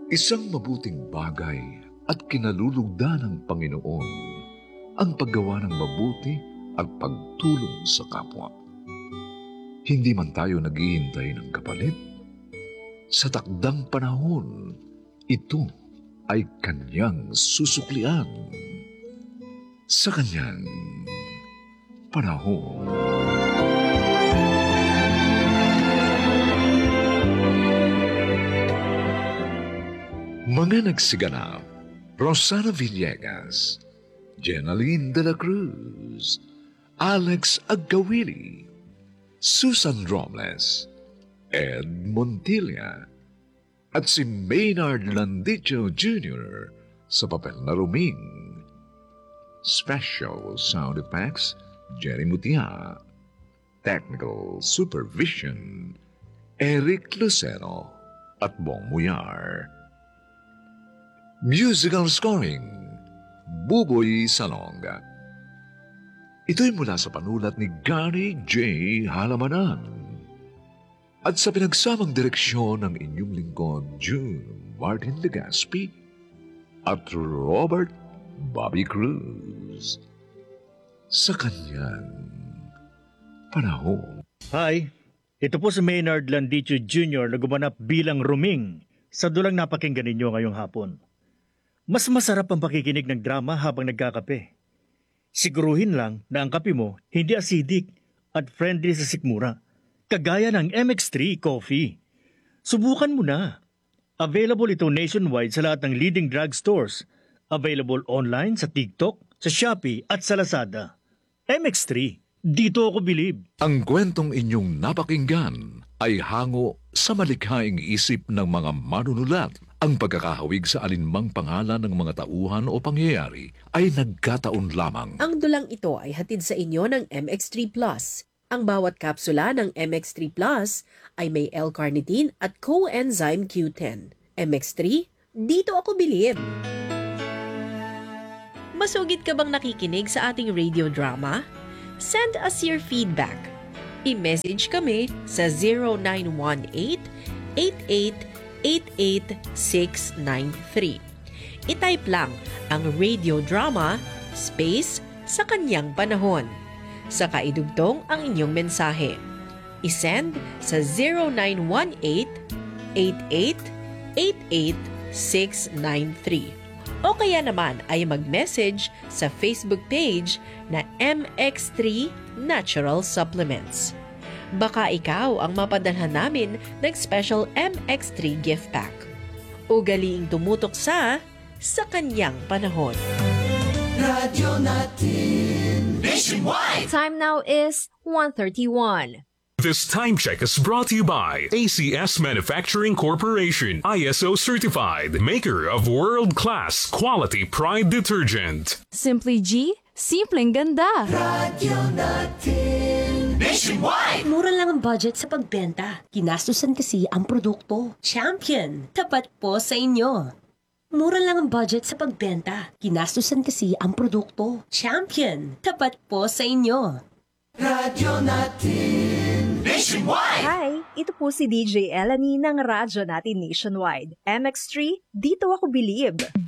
Isang mabuting bagay at kinalulugdan ng Panginoon ang paggawa ng mabuti at pagtulong sa kapwa. Hindi man tayo naghihintay ng kapalit, sa takdang panahon, ito ay kanyang susuklian. Sa kanyang panahon. Mga nagsiganap: Rosana Villegas, Jenaline de la Cruz, Alex Agawili, Susan Robles, Ed Montilla, at si Maynard Landicho Jr. sa papel na Ruming. Special sound effects, Jerry Mutia. Technical supervision, Eric Lucero at Bong Muyar. Musical scoring, Buboy Salonga. Ito'y mula sa panulat ni Gary J. Halamanan at sa pinagsamang direksyon ng inyong lingkod, June Martin Legaspi at Robert Bobby Cruz. Sa kanyang panahon. Hi, ito po si Maynard Landicho Jr. na gumanap bilang Ruming sa dulang napakinggan ninyo ngayong hapon. Mas masarap ang pakikinig ng drama habang nagkakape. Siguruhin lang na ang kape mo hindi acidic at friendly sa sikmura, kagaya ng MX3 Coffee. Subukan mo na. Available ito nationwide sa lahat ng leading drugstores. Available online sa TikTok, sa Shopee at sa Lazada. MX3, dito ako bilib. Ang kwentong inyong napakinggan ay hango sa malikhaing isip ng mga manunulat. Ang pagkakahawig sa alinmang pangalan ng mga tauhan o pangyayari ay nagkataon lamang. Ang dulang ito ay hatid sa inyo ng MX3 Plus. Ang bawat kapsula ng MX3 Plus ay may L-carnitine at coenzyme Q10. MX3, dito ako bilib. Masugid ka bang nakikinig sa ating radio drama? Send us your feedback. I-message kami sa 0918-8888-693. I-type lang ang radio drama space sa kanyang panahon. Saka idugtong ang inyong mensahe. I-send sa 0918-8888-693. O kaya naman ay mag-message sa Facebook page na MX3 Natural Supplements. Baka ikaw ang mapadalhan namin ng special MX3 gift pack. Ugaliing tumutok sa kanyang panahon. Radyo natin nationwide. Time now is 1:31. This time check is brought to you by ACS Manufacturing Corporation, ISO certified, maker of world-class quality Pride detergent. Simply G, simpleng ganda. Radyo natin nationwide. Mura lang ang budget sa pagbenta. Ginastusan kasi ang produkto. Champion, tapat po sa inyo. Mura lang ang budget sa pagbenta. Ginastusan kasi ang produkto. Champion, tapat po sa inyo. Radyo natin nationwide. Hi, ito po si DJ Elanie ng Radyo natin Nationwide. MX3, dito ako bilib.